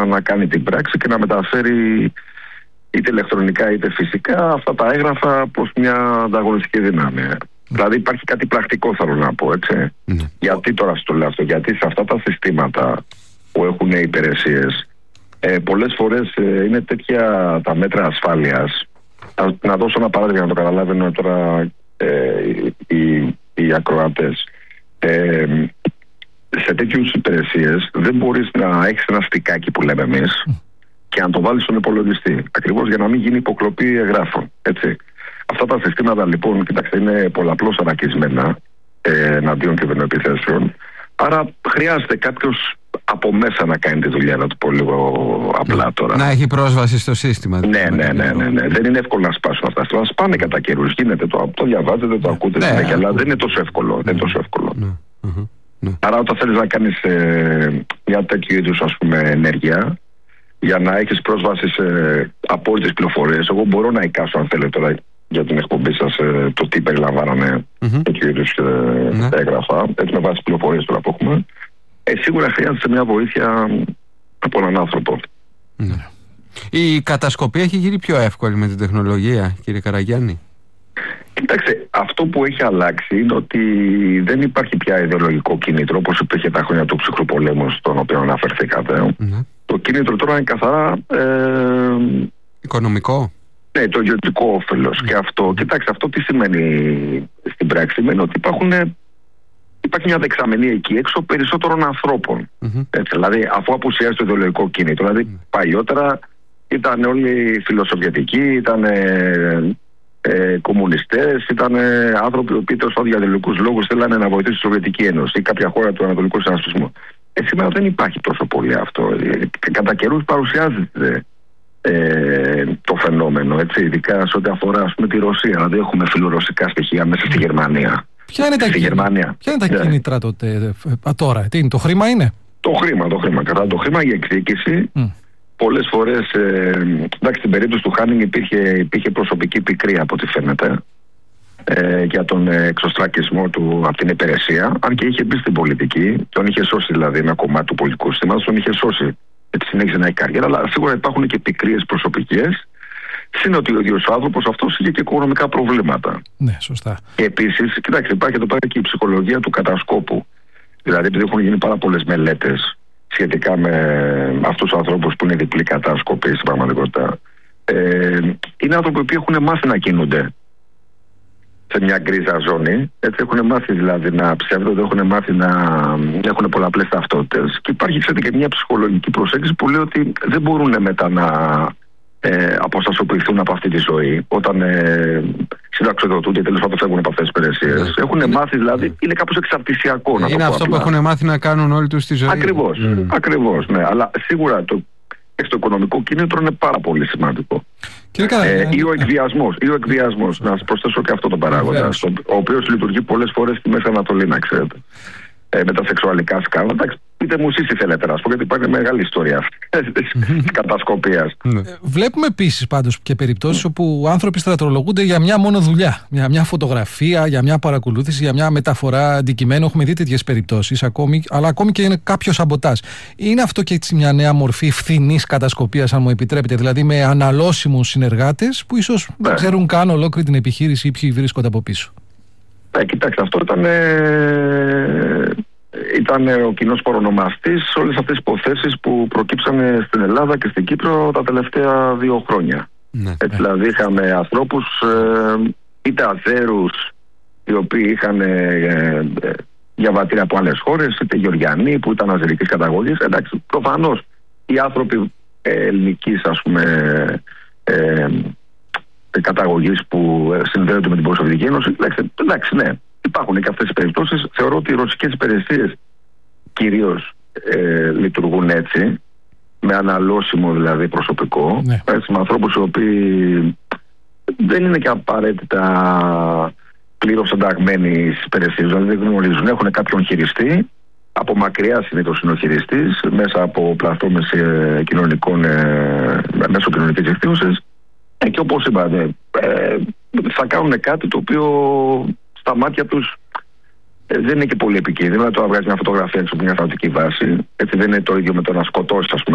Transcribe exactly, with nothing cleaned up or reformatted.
να κάνει την πράξη και να μεταφέρει είτε ηλεκτρονικά είτε φυσικά αυτά τα έγγραφα προς μια ανταγωνιστική δύναμη. Mm. Δηλαδή υπάρχει κάτι πρακτικό, θέλω να πω, έτσι. Mm. Γιατί τώρα στο λέω αυτό? Γιατί σε αυτά τα συστήματα που έχουν οι υπηρεσίες, ε, πολλές φορές ε, είναι τέτοια τα μέτρα ασφάλειας. Να δώσω ένα παράδειγμα να το καταλάβαινε τώρα ε, οι, οι ακροατές. Ε, σε τέτοιους υπηρεσίες δεν μπορείς να έχεις ένα στικάκι που λέμε εμείς και να το βάλεις στον υπολογιστή. Ακριβώς για να μην γίνει υποκλοπή εγγράφων. Έτσι. Αυτά τα συστήματα λοιπόν, κοιτάξτε, είναι πολλαπλώς ανακισμένα ε, εναντίον κυβερνοεπιθέσεων. Άρα χρειάζεται κάποιος από μέσα να κάνει τη δουλειά, να το πω λίγο απλά τώρα. Να έχει πρόσβαση στο σύστημα. Ναι, ναι, ναι, ναι, ναι. Δεν είναι εύκολο να σπάσουν αυτά. Θα σπάνε κατά καιρούς. Γίνεται το, το διαβάζετε, το ακούτε ναι, συνέχεια, αλλά ναι. δεν είναι τόσο εύκολο. Ναι. Δεν είναι τόσο εύκολο. Ναι. Uh-huh. Ναι. Άρα, όταν θέλεις να κάνεις ε, μια τέτοιου είδους, ας πούμε, ενέργεια, για να έχεις πρόσβαση σε απόλυτες πληροφορίες, εγώ μπορώ να εικάσω, αν θέλετε τώρα, για την εκπομπή σας, ε, το τι περιλαμβάνανε mm-hmm. τέτοιου είδους ε, mm-hmm. έγγραφα, έτσι με βάση πληροφορίες τώρα που έχουμε. Ε, σίγουρα χρειάζεται μια βοήθεια από έναν άνθρωπο. Ναι. Η κατασκοπία έχει γίνει πιο εύκολη με την τεχνολογία, κύριε Καραγιάννη? Κοιτάξτε, αυτό που έχει αλλάξει είναι ότι δεν υπάρχει πια ιδεολογικό κίνητρο όπως υπήρχε τα χρόνια του ψυχρού πολέμου, στον οποίο αναφερθήκατε. Mm-hmm. Το κίνητρο τώρα είναι καθαρά ε, οικονομικό. Ναι, το ιδιωτικό όφελος. Mm-hmm. Και αυτό, κοιτάξτε, αυτό τι σημαίνει στην πράξη? Σημαίνει ότι υπάρχουν, υπάρχει μια δεξαμενή εκεί έξω περισσότερων ανθρώπων. Mm-hmm. Έτσι, δηλαδή, αφού απουσιάζει το ιδεολογικό κίνητρο. Δηλαδή, mm-hmm. παλιότερα ήταν όλοι φιλοσοβιετικοί, ήταν ε, ε, κομμουνιστές, ήταν ε, άνθρωποι που τέλος πάντων για ιδεολογικούς λόγους θέλανε να βοηθήσουν τη Σοβιετική Ένωση ή κάποια χώρα του Ανατολικού Συνασπισμού. Ε, σήμερα δεν υπάρχει τόσο πολύ αυτό. Ε, κατά καιρούς παρουσιάζεται ε, το φαινόμενο, έτσι, ειδικά σε ό,τι αφορά, ας πούμε, τη Ρωσία. Δηλαδή, έχουμε φιλορωσικά στοιχεία μέσα στη Γερμανία. Ποια είναι τα, στη Γερμανία. Ποια είναι τα yeah. κίνητρα τότε, α, τώρα, τι είναι, το χρήμα είναι? Το χρήμα, το χρήμα. Κατά το χρήμα, η εκδίκηση. Mm. Πολλές φορές, ε, εντάξει, στην περίπτωση του Χάνινγκ υπήρχε, υπήρχε προσωπική πικρία από ό,τι φαίνεται ε, για τον εξωστρακισμό του από την υπηρεσία. Αν και είχε μπει στην πολιτική, τον είχε σώσει δηλαδή ένα κομμάτι του πολιτικού συστήματος, τον είχε σώσει. Έτσι συνέχισε να έχει καριέρα, αλλά σίγουρα υπάρχουν και πικρίες προσωπικές. Συν ότι ο ίδιος ο άνθρωπος αυτός είχε και οικονομικά προβλήματα. Ναι, σωστά. Και επίσης, κοιτάξτε, υπάρχει εδώ πέρα και η ψυχολογία του κατασκόπου. Δηλαδή, επειδή έχουν γίνει πάρα πολλές μελέτες σχετικά με αυτούς τους ανθρώπους που είναι διπλή κατάσκοποι στην πραγματικότητα. Ε, είναι άνθρωποι που έχουν μάθει να κινούνται σε μια γκρίζα ζώνη. Έτσι, έχουν μάθει δηλαδή να ψεύδονται, έχουν μάθει να έχουν πολλαπλές ταυτότητες. Και υπάρχει, ξέρετε, και μια ψυχολογική προσέγγιση που λέει ότι δεν μπορούν μετά να ε, αποστασιοποιηθούν από αυτή τη ζωή όταν ε, συνταξιοδοτούνται, τέλος πάντων φεύγουν από αυτές τις υπηρεσίες. Yeah. Έχουν yeah. μάθει, δηλαδή, yeah. είναι κάπως εξαρτησιακό. Να είναι το αυτό απλά. που έχουν μάθει να κάνουν όλη τους τη ζωή. Ακριβώς, mm. ακριβώς, ναι. Αλλά σίγουρα το, το οικονομικό κίνητρο είναι πάρα πολύ σημαντικό. Ε, ή ο εκβιασμός, ή ο εκβιασμός, να σας προσθέσω και αυτό το παράγοντα, yeah. ο οποίος λειτουργεί πολλές φορές στη Μέση Ανατολή, να ξέρετε. Ε, με τα σεξουαλικά σκάνδαλα. Εντάξει, πείτε μου εσείς τι θέλετε να πω, γιατί υπάρχει μεγάλη ιστορία της κατασκοπίας. Βλέπουμε επίσης πάντως και περιπτώσεις όπου άνθρωποι στρατολογούνται για μια μόνο δουλειά. Για μια φωτογραφία, για μια παρακολούθηση, για μια μεταφορά αντικειμένου. Έχουμε δει τέτοιες περιπτώσεις, ακόμη, αλλά ακόμη και είναι κάποιο σαμποτάζ. Είναι αυτό και έτσι μια νέα μορφή φθηνής κατασκοπίας, αν μου επιτρέπετε, δηλαδή με αναλώσιμους συνεργάτες που ίσως ναι. δεν ξέρουν καν ολόκληρη την επιχείρηση ή ποιοι βρίσκονται από πίσω. Ναι, κοιτάξτε, αυτό ήταν, ε, ήταν ο κοινός παρονομαστής σε όλες αυτές τις υποθέσεις που προκύψανε στην Ελλάδα και στην Κύπρο τα τελευταία δύο χρόνια. Ναι, Έτσι, ναι. Δηλαδή είχαμε ανθρώπους, ε, είτε Αζέρους, οι οποίοι είχαν ε, ε, διαβατήρια από άλλες χώρες, είτε Γεωργιανοί που ήταν αζερικής καταγωγής. Εντάξει, προφανώς οι άνθρωποι ε, ελληνικής, ας πούμε, ε, καταγωγής που συνδέονται με την Πορσοβιετική Ένωση. Εντάξει, εντάξει, ναι, υπάρχουν και αυτές οι περιπτώσεις. Θεωρώ ότι οι ρωσικές υπηρεσίες κυρίως ε, λειτουργούν έτσι, με αναλώσιμο δηλαδή προσωπικό, ναι. έτσι, με ανθρώπους οι οποίοι δεν είναι και απαραίτητα πλήρως ενταγμένοι στις υπηρεσίες, δηλαδή δεν γνωρίζουν, έχουν κάποιον χειριστή, από μακριά συνήθως είναι ο χειριστής, μέσα από πλατφόρμες ε, κοινωνικών, ε, μέσω κοινωνικής δικτύωσης. Ε, και όπως είπατε, ε, θα κάνουν κάτι το οποίο στα μάτια τους ε, δεν είναι και πολύ επικίνδυνο. Να το βγάζει μια φωτογραφία έξω από μια θανατική βάση. Έτσι δεν είναι το ίδιο με το να σκοτώσει, ας πούμε,